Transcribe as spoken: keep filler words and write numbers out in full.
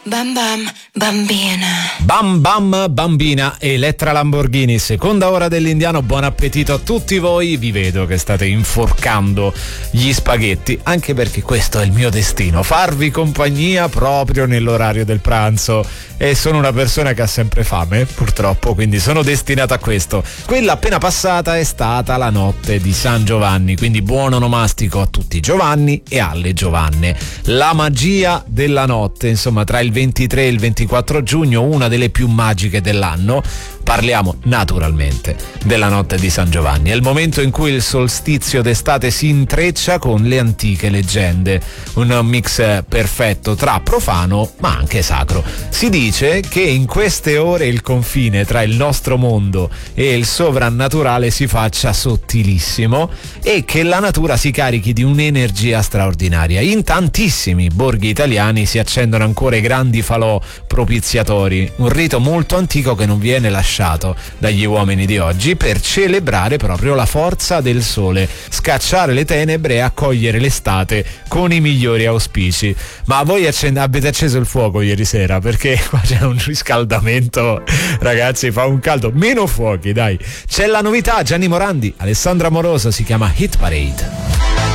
Bam bam bambina. Bam bam bambina, Elettra Lamborghini, seconda ora dell'Indiano. Buon appetito a tutti voi, vi vedo che state inforcando gli spaghetti, anche perché questo è il mio destino, farvi compagnia proprio nell'orario del pranzo, e sono una persona che ha sempre fame purtroppo, quindi sono destinato a questo. Quella appena passata è stata la notte di San Giovanni, quindi buon onomastico a tutti i Giovanni e alle Giovanne. La magia della notte, insomma, tra il ventitré e il ventiquattro giugno, una delle più magiche dell'anno. Parliamo naturalmente della notte di San Giovanni. È il momento in cui il solstizio d'estate si intreccia con le antiche leggende, un mix perfetto tra profano ma anche sacro. Si dice che in queste ore il confine tra il nostro mondo e il sovrannaturale si faccia sottilissimo e che la natura si carichi di un'energia straordinaria. In tantissimi borghi italiani si accendono ancora i grandi falò propiziatori, un rito molto antico che non viene lasciato dagli uomini di oggi per celebrare proprio la forza del sole, scacciare le tenebre e accogliere l'estate con i migliori auspici. Ma voi accend- avete acceso il fuoco ieri sera? Perché qua c'è un riscaldamento, ragazzi, fa un caldo. Meno fuochi, dai. C'è la novità, Gianni Morandi, Alessandra Amoroso, si chiama Hit Parade.